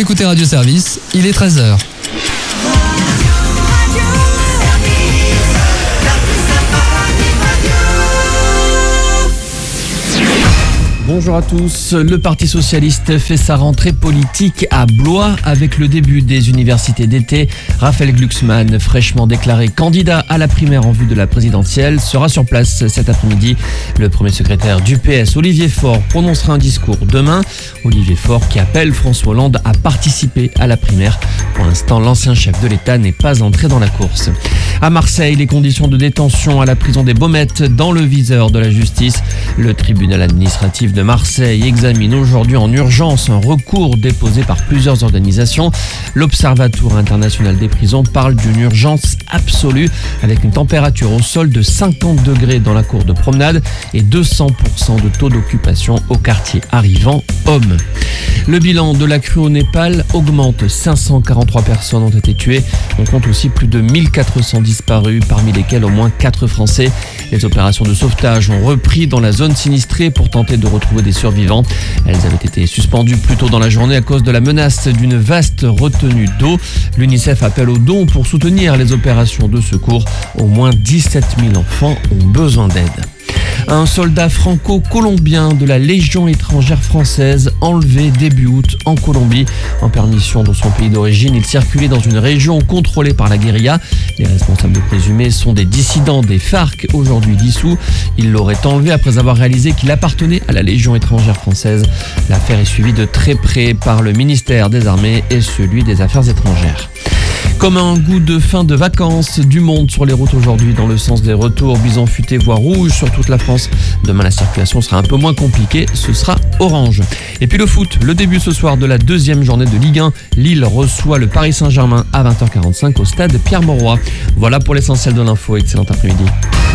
écoutez Radio Service, il est 13h. Bonjour à tous. Le Parti Socialiste fait sa rentrée politique à Blois avec le début des universités d'été. Raphaël Glucksmann, fraîchement déclaré candidat à la primaire en vue de la présidentielle, sera sur place cet après-midi. Le premier secrétaire du PS, Olivier Faure, prononcera un discours demain. Olivier Faure qui appelle François Hollande à participer à la primaire. Pour l'instant, l'ancien chef de l'État n'est pas entré dans la course. À Marseille, les conditions de détention à la prison des Baumettes dans le viseur de la justice. Le tribunal administratif de Marseille examine aujourd'hui en urgence un recours déposé par plusieurs organisations. L'Observatoire international des prisons parle d'une urgence absolue avec une température au sol de 50 degrés dans la cour de promenade et 200% de taux d'occupation au quartier arrivant Homme. Le bilan de la crue au Népal augmente. 543 personnes ont été tuées. On compte aussi plus de 1400 disparus, parmi lesquels au moins 4 Français. Les opérations de sauvetage ont repris dans la zone sinistrée pour tenter de retrouver des survivants. Elles avaient été suspendues plus tôt dans la journée à cause de la menace d'une vaste retenue d'eau. L'UNICEF appelle aux dons pour soutenir les opérations de secours. Au moins 17 000 enfants ont besoin d'aide. Un soldat franco-colombien de la Légion étrangère française enlevé début août en Colombie. En permission dans son pays d'origine, il circulait dans une région contrôlée par la guérilla. Les responsables présumés sont des dissidents des FARC, aujourd'hui dissous. Il l'aurait enlevé après avoir réalisé qu'il appartenait à la Légion étrangère française. L'affaire est suivie de très près par le ministère des Armées et celui des Affaires étrangères. Comme un goût de fin de vacances, du monde sur les routes aujourd'hui dans le sens des retours, bison futé voire rouge sur toute la France. Demain la circulation sera un peu moins compliquée, ce sera orange. Et puis le foot, le début ce soir de la deuxième journée de Ligue 1. Lille reçoit le Paris Saint-Germain à 20h45 au stade Pierre-Mauroy. Voilà pour l'essentiel de l'info, excellent après-midi.